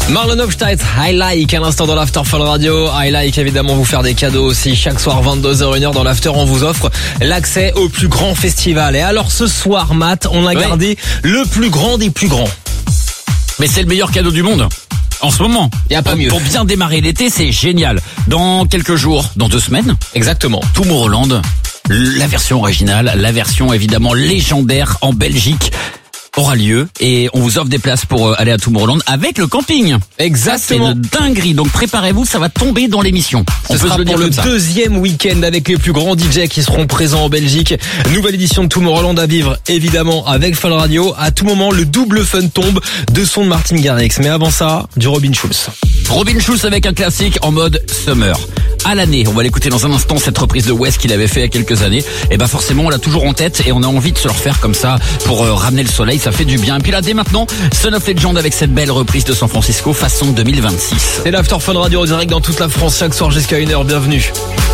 Marlon Hofstadter, I Like, à l'instant dans l'After Fun Radio. I Like, évidemment, vous faire des cadeaux aussi. Chaque soir, 22h, 1h dans l'After, on vous offre l'accès au plus grand festival. Et alors, ce soir, Matt, on a gardé le plus grand des plus grands. Mais c'est le meilleur cadeau du monde. En ce moment. Il n'y a pas mieux. Pour bien démarrer l'été, c'est génial. Dans quelques jours, dans 2 semaines. Exactement. Tomorrowland, la version originale, la version évidemment légendaire en Belgique aura lieu et on vous offre des places pour aller à Tomorrowland avec le camping. Exactement. Ça, c'est une dinguerie, donc préparez-vous, ça va tomber dans l'émission. Ce sera pour le deuxième week-end avec les plus grands DJ qui seront présents en Belgique. Nouvelle édition de Tomorrowland à vivre évidemment avec Fun Radio. À tout moment, le double fun tombe de son de Martin Garrix. Mais avant ça, du Robin Schulz. Robin Schulz avec un classique en mode summer. À l'année, on va l'écouter dans un instant, cette reprise de West qu'il avait fait il y a quelques années. Et ben forcément, on l'a toujours en tête et on a envie de se le refaire comme ça pour ramener le soleil, ça fait du bien. Et puis là, dès maintenant, Son of Legend avec cette belle reprise de San Francisco façon 2026. C'est l'After Fun Radio en direct dans toute la France chaque soir jusqu'à 1h. Bienvenue.